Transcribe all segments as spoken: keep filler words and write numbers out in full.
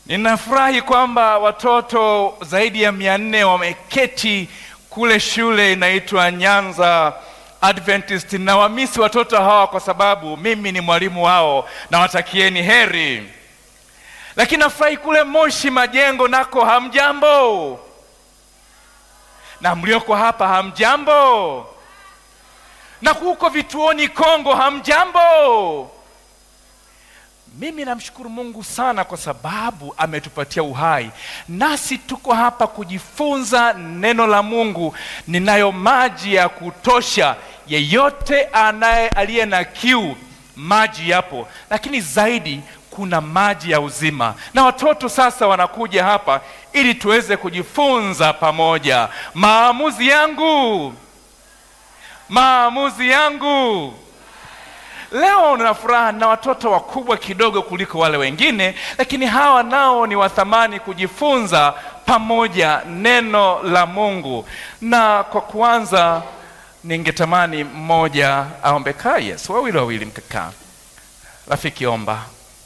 Ninafurahi kwamba watoto zaidi ya mia nne wameketi kule shule inaitwa Nyanza Adventist, na wamisi watoto hawa kwa sababu mimi ni mwalimu wao na watakieni heri. Lakini nafurahi kule Moshi Majengo nako hamjambo, na mlioko hapa hamjambo, na huko vituoni Kongo hamjambo. Mimi namshukuru Mungu sana kwa sababu ametupatia uhai, nasi tuko hapa kujifunza neno la Mungu. Ninayo maji ya kutosha, yeyote anaye aliye na kiu maji yapo, lakini zaidi kuna maji ya uzima. Na watoto sasa wanakuja hapa ili tuweze kujifunza pamoja. Maamuzi yangu, maamuzi yangu. Leo nina furaha na watoto wakubwa kidogo kuliko wale wengine, lakini hawa nao ni wathamani kujifunza pamoja neno la Mungu. Na kwa kuanza ningetamani mmoja aombe. Kaa, yes, wawili wawili mkakaa. Rafiki omba.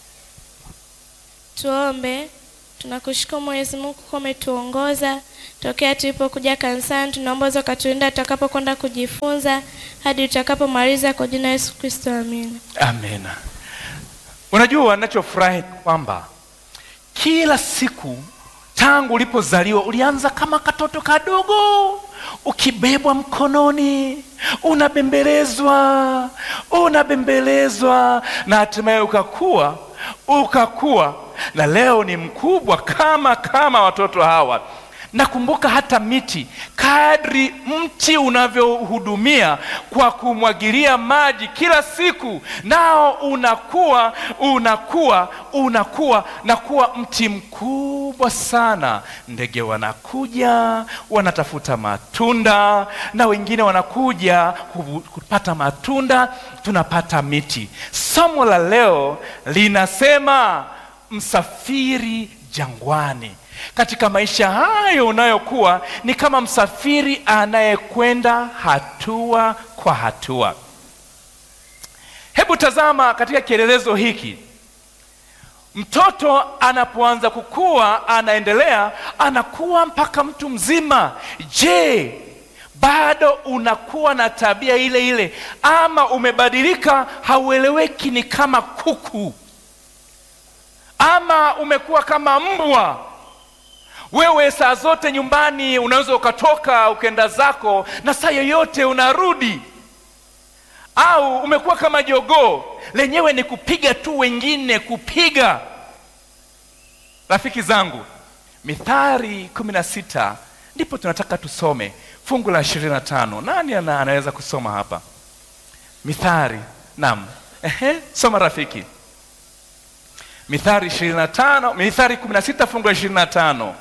Tuombe. Tunakushukuru Mwenyezi Mungu kwa umetuongoza tokea tulipokuja kanisani. Tunaomba ukatulinda tutakapokwenda kujifunza hadi tutakapomaliza, kwa jina la Yesu Kristo, amina. Amen. Unajua ninachofurahi kwamba kila siku tangu ulipozaliwa ulianza kama katoto kadogo, ukibebwa mkononi, unabembelezwa, unabembelezwa na hatimaye ukakua, ukakua na leo ni mkubwa kama kama watoto hawa. Nakumbuka hata miti, kadri mti unavyohudumia kwa kumwagilia maji kila siku, nao unakuwa unakuwa unakuwa na kuwa mti mkubwa sana. Ndege wanakuja wanatafuta matunda, na wengine wanakuja kupata matunda, tunapata miti. Somo la leo linasema msafiri jangwani. Katika maisha hayo unayokuwa ni kama msafiri anayekwenda hatua kwa hatua. Hebu tazama katika kielelezo hiki. Mtoto anapoanza kukua, anaendelea, anakuwa mpaka mtu mzima. Je, bado unakuwa na tabia ile ile ama umebadilika, haueleweki, ni kama kuku? Ama umekuwa kama mbwa? Wewe saa zote nyumbani unaweza ukatoka ukenda zako na saa yoyote unarudi. Au umekuwa kama jogoo, lenyewe ni kupiga tu wengine kupiga. Rafiki zangu, Mithali kumi na sita ndipo tunataka tusome fungu la ishirini na tano. Nani ana, anaweza kusoma hapa? Mithali, naam. Ehe, soma rafiki. Mithali ishirini na tano, Mithali kumi na sita fungu la ishirini na tano.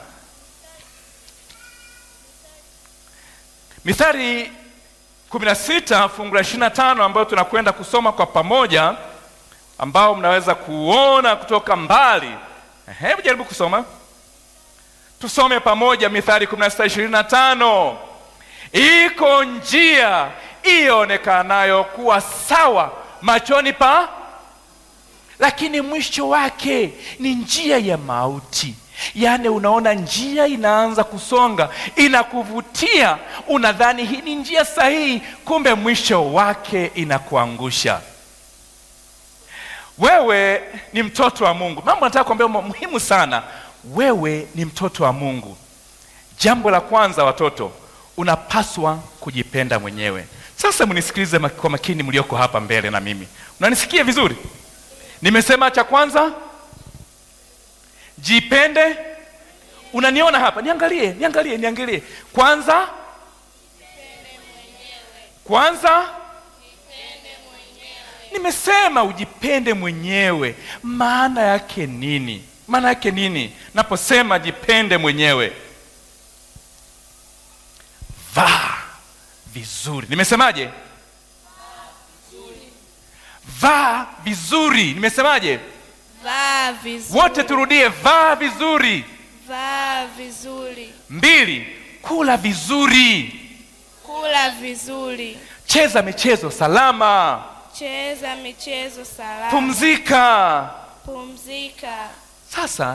Mithali kumi na sita fungu la ishirini na tano ambayo tunakwenda kusoma kwa pamoja, ambao mnaweza kuona kutoka mbali. Hebu jaribu kusoma. Tusome pamoja Mithali kumi na sita ishirini na tano. Iko njia ionekanayo kuwa sawa machoni pa, lakini mwisho wake ni njia ya mauti. Yaani unaona njia inaanza kusonga, inakuvutia, unadhani hii ni njia sahihi, kumbe mwisho wake inakuangusha. Wewe ni mtoto wa Mungu. Mambo nataka kuambia muhimu sana. Wewe ni mtoto wa Mungu. Jambo la kwanza, watoto, unapaswa kujipenda mwenyewe. Sasa mnisikilize kwa makini mlioko hapa mbele na mimi. Unanisikia vizuri? Nimesema cha kwanza, jipende. Unaniona hapa? Niangalie, niangalie, niangalie. Kwanza, jipende mwenyewe. Kwanza, jipende mwenyewe. Nimesema ujipende mwenyewe. Maana yake nini? Maana yake nini naposema jipende mwenyewe? Vaa vizuri. Nimesemaje? Vaa vizuri. Nimesemaje? Vaa vizuri. Wote turudie, vaa vizuri. Vaa vizuri. Mbili, kula vizuri. Kula vizuri. Cheza michezo salama. Cheza michezo salama. Pumzika. Pumzika. Sasa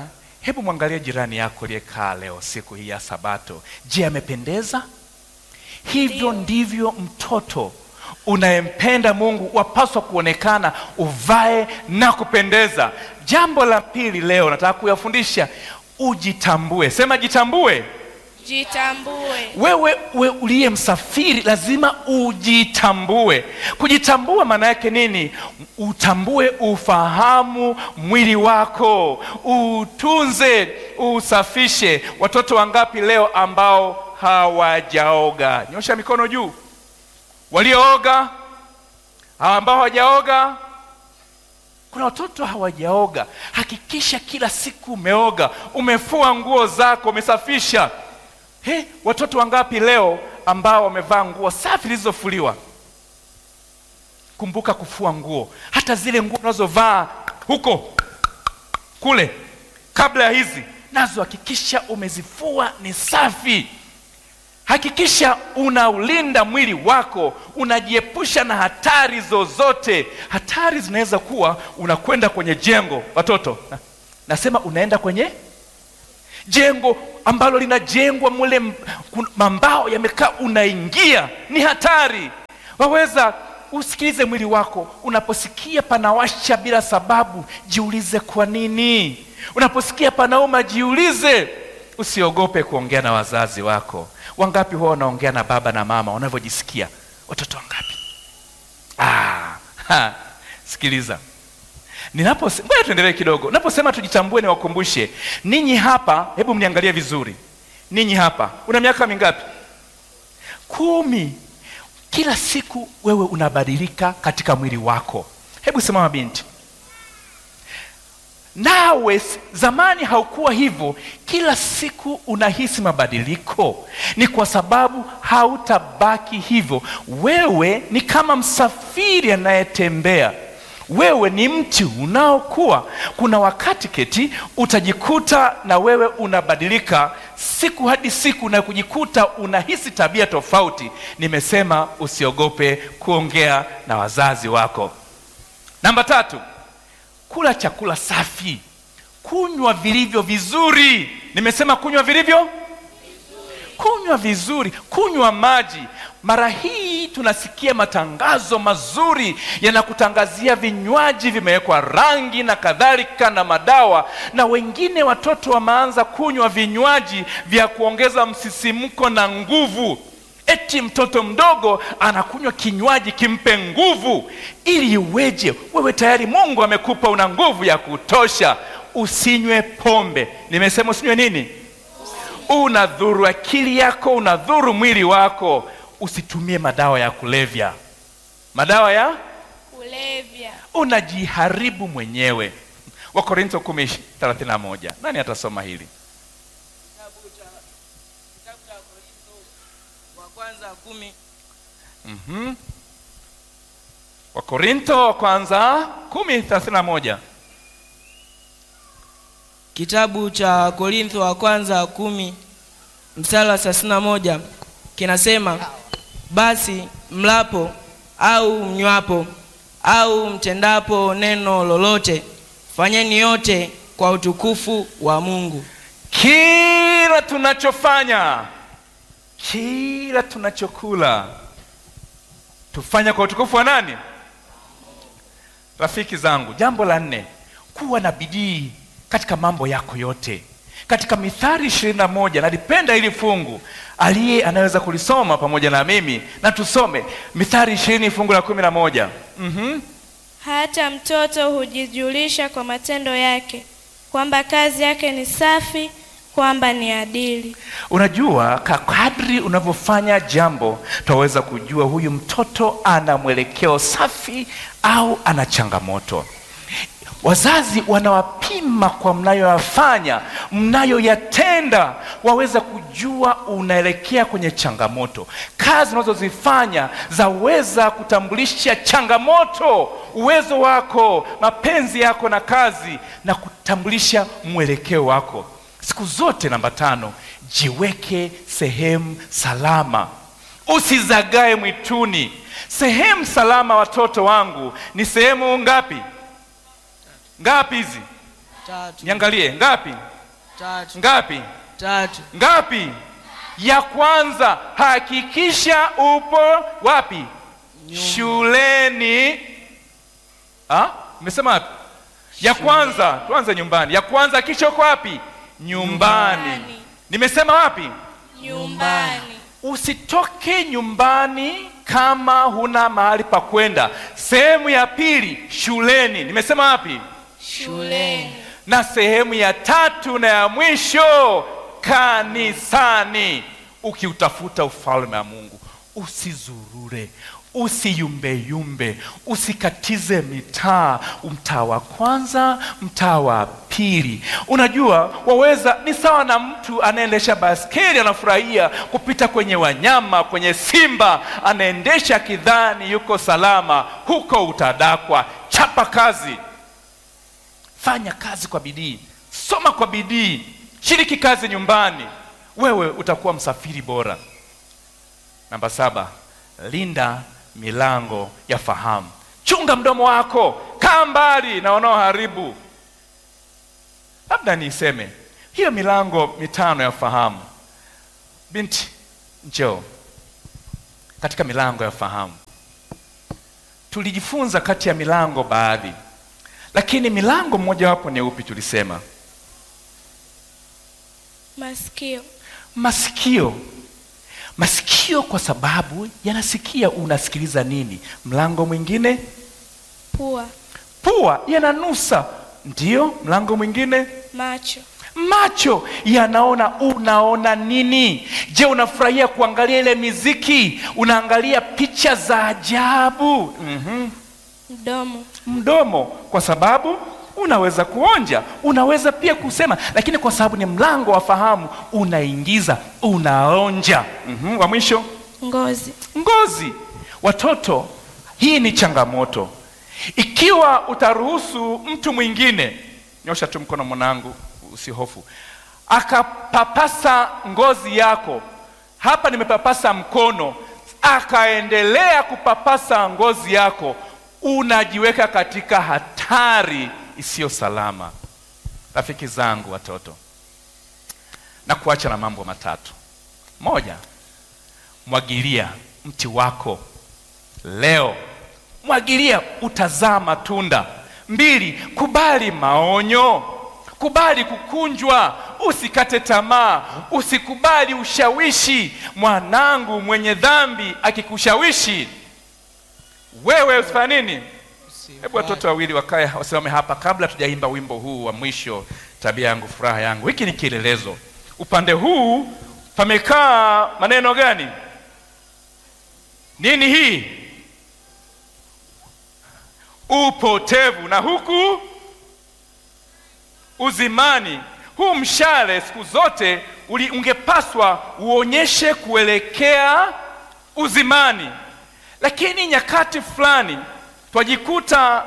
Hebu mwangalie jirani yako aliyekaa leo siku hii ya Sabato. Je, amependeza? Hivyo ndivyo mtoto unayempenda Mungu wapaswa kuonekana, uvae na kupendeza. Jambo la pili leo nataka kuyafundisha, ujitambue. Sema jitambue. Jitambue. Wewe we uliye msafiri lazima ujitambue. Kujitambua maana yake nini? Utambue, ufahamu mwili wako, utunze, usafishe. Watoto wangapi leo ambao hawajaoga? Nyosha mikono juu. Waliooga? Ambao hawajaoga? Kuna watoto hawajaoga. Hakikisha kila siku umeoga, umefua nguo zako, umesafisha. He, watoto wangapi leo ambao wamevaa nguo safi zilizofuliwa? Kumbuka kufua nguo. Hata zile nguo unazovaa huko kule kabla ya hizi, nazo hakikisha umezifua ni safi. Hakikisha unaulinda mwili wako, unajiepusha na hatari zozote. Hatari zinaweza kuwa unakwenda kwenye jengo. Watoto, na, nasema unaenda kwenye jengo ambalo linajengwa mule mambao yamekaa, unaingia, ni hatari. Waweza usikilize mwili wako. Unaposikia panawasha bila sababu, jiulize kwa nini. Unaposikia panauma, jiulize. Usiogope kuongea na wazazi wako. Wangapi huwa wanaongea na baba na mama wanavyojisikia? Watoto wangapi? Ah, ha, sikiliza. Ninapo ngoja tuendelee kidogo. Ninaposema tujitambue, ni wakumbushe ninyi hapa, hebu mniangalie vizuri. Ninyi hapa, una miaka mingapi? Kumi. Kila siku wewe unabadilika katika mwili wako. Hebu simama binti. Nawe zamani haukuwa hivyo. Kila siku unahisi mabadiliko. Ni kwa sababu hautabaki hivyo. Wewe ni kama msafiri anayetembea. Wewe ni mti unaokuwa. Kuna wakati keti utajikuta na wewe unabadilika siku hadi siku na kujikuta unahisi tabia tofauti. Nimesema usiogope kuongea na wazazi wako. Namba tatu, kula chakula safi. Kunywa vilivyo vizuri. Nimesema kunywa vilivyo vizuri. Kunywa vizuri, kunywa maji. Mara hii tunasikia matangazo mazuri yanakutangazia vinywaji vimewekwa rangi na kadhalika na madawa, na wengine watoto wameanza kunywa vinywaji vya kuongeza msisimko na nguvu. Eti mtoto mdogo anakunywa kinywaji kimpe nguvu. Ili iweje? Wewe tayari Mungu amekupa una nguvu ya kutosha. Usinywe pombe. Nimesema usinywe nini? Unadhuru akili yako, unadhuru mwili wako. Usitumie madawa ya kulevya. Madawa ya kulevya. Unajiharibu mwenyewe. Wakorintho kumi thelathini na moja. Nani atasoma hili? Kitabu cha Kitabu cha Korintho wa kwanza kumi. Mhm. Wakorintho wa kwanza kumi thelathini na moja. Kitabu cha Korintho wa kwanza kumi mstari wa thelathini na moja kinasema, basi mlapo au mnywapo au mtendapo neno lolote, fanyeni yote kwa utukufu wa Mungu. Kila tunachofanya, kila tunachokula, tufanya kwa utukufu wa nani? Rafiki zangu, jambo la nne, kuwa na bidii katika mambo yako yote. Katika Mithali ishirini na moja, nalipenda hili fungu. Aliye anaweza kulisoma pamoja na mimi, na tusome Mithali ishirini fungu la kumi na moja. Mhm. Hata mtoto hujijulisha kwa matendo yake, kwamba kazi yake ni safi, kwamba ni adili. Unajua, kadri unavyofanya jambo, tutaweza kujua huyu mtoto ana mwelekeo safi au ana changamoto. Wazazi wanawapima kwa mnayoyafanya, mnayoyatenda, waweza kujua unaelekea kwenye changamoto. Kazi unazozifanya zaweza kutambulisha changamoto, uwezo wako, mapenzi yako na kazi, na kutambulisha mwelekeo wako. Siku zote, namba tano, jiweke sehemu salama. Usizagae mwituni. Sehemu salama, watoto wangu, ni sehemu ngapi? Ngapi hizi? Tatu. Niangalie, ngapi? Tatu. Ngapi? Tatu. Ngapi? Ya kwanza, hakikisha upo wapi? Nyumba. Shuleni. Ah? Umesema wapi? Ya kwanza, tuanze nyumbani. Ya kwanza hakikisha uko wapi? Nyumbani. Nyumbani. Nimesema wapi? Nyumbani. Usitoke nyumbani kama huna mahali pa kwenda. Sehemu ya pili, shuleni. Nimesema wapi? Shuleni. Na sehemu ya tatu na ya mwisho, kanisani. Ukiutafuta ufalme wa Mungu, usizurure, usiyumbe-yumbe, usikatize mitaa, mtaa wa kwanza, mtaa wa pili. Unajua, waweza ni sawa na mtu anaendesha baskeli, anafurahia kupita kwenye wanyama, kwenye simba, anaendesha kidhani yuko salama, huko utadakwa. Chapa kazi. Fanya kazi kwa bidii. Soma kwa bidii. Shiriki kazi nyumbani. Wewe utakuwa msafiri bora. Namba saba, linda milango ya fahamu. Chunga mdomo wako, kaa mbali na wanaoharibu. Labda niseme hiyo milango mitano ya fahamu. Binti, njoo. Katika milango ya fahamu tulijifunza kati ya milango baadhi, lakini milango mmoja wapo ni upi? Tulisema masikio. Masikio. Masikio kwa sababu yanasikia unasikiliza nini. Mlango mwingine? Pua. Pua yananusa. Ndio. Mlango mwingine? Macho. Macho yanaona unaona nini. Je, unafurahia kuangalia ile miziki? Unaangalia picha za ajabu? Mhm. Mdomo. Mdomo kwa sababu unaweza kuonja, unaweza pia kusema, lakini kwa sababu ni mlango wa fahamu, unaingiza, unaonja. Mhm. Wa mwisho? Ngozi. Ngozi. Watoto, hii ni changamoto. Ikiwa utaruhusu mtu mwingine, nyosha tu mkono mwanangu, usihofu, akapapasa ngozi yako, hapa nimepapasa mkono, akaendelea kupapasa ngozi yako, unajiweka katika hatari isiyo salama. Rafiki zangu watoto, na kuacha na mambo matatu. Moja, mwagilia mti wako leo. Mwagilia, utazaa matunda. Mbili, kubali maonyo. Kubali kukunjwa, usikate tamaa, usikubali ushawishi. Mwanangu mwenye dhambi akikushawishi, wewe usifanye nini? Hebu watoto wawili wakae wasimame hapa kabla tujaimba wimbo huu wa mwisho, tabia yangu furaha yangu. Hiki ni kielelezo. Upande huu pamekaa maneno gani? Nini hii? Upotevu. Na huku uzimani. Huu mshale siku zote uli ungepaswa uonyeshe kuelekea uzimani, lakini nyakati fulani twajikuta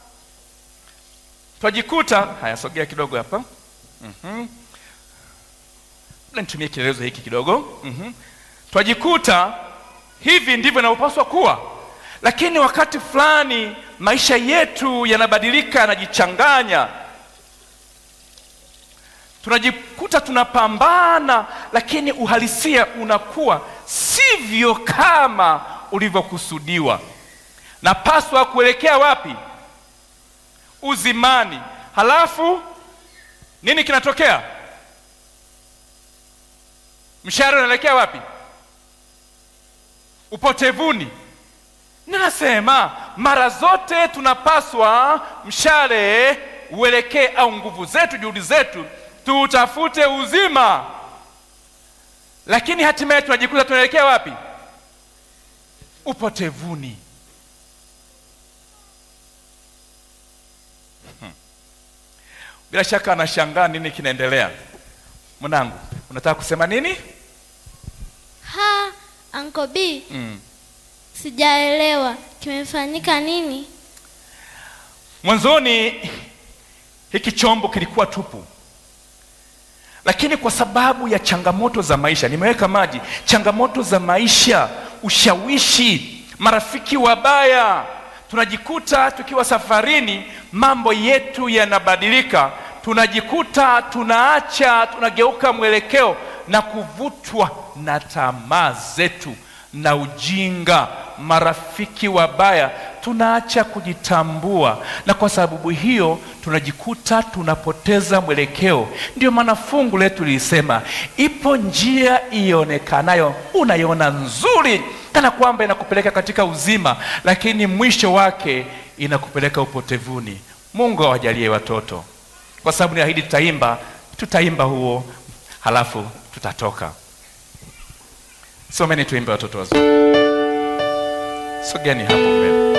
twajikuta haya, sogea kidogo hapa. Mhm. Nitumie kielezo hiki kidogo. Mhm. Twajikuta hivi ndivyo inavyopaswa kuwa, lakini wakati fulani maisha yetu yanabadilika, yanajichanganya. Tunajikuta tunapambana, lakini uhalisia unakuwa sivyo kama ulivyokusudiwa. Napaswa kuelekea wapi? Uzimani. Halafu nini kinatokea? Mshale unaelekea wapi? Upotevuni. Ninasema mara zote tunapaswa mshale uelekee, au nguvu zetu, juhudi zetu, tutafute uzima, lakini hatimaye tunajikuta tunaelekea wapi? Upotevuni. Hmm. Bila shaka anashangaa nini kinaendelea. Mwanangu, unataka kusema nini? Ha, Uncle B. Mm. Sijaelewa kimefanyika nini? Mwanzoni hiki chombo kilikuwa tupu, lakini kwa sababu ya changamoto za maisha, nimeweka maji, changamoto za maisha, ushawishi, marafiki wabaya, tunajikuta tukiwa safarini, mambo yetu yanabadilika. tunajikuta tunaacha, tunageuka mwelekeo na kuvutwa na tamaa zetu na ujinga, marafiki wabaya, tunaacha kujitambua, na kwa sababu hiyo tunajikuta tunapoteza mwelekeo. Ndio maana fungu letu lilisema, ipo njia ionekanayo unaiona nzuri kana kwamba inakupeleka katika uzima, lakini mwisho wake inakupeleka upotevuni. Mungu awajalie watoto, kwa sababu ni ahidi tutaimba, tutaimba huo halafu tutatoka. Someni tuimbe watoto wazuri. Sogeni hapo mbele.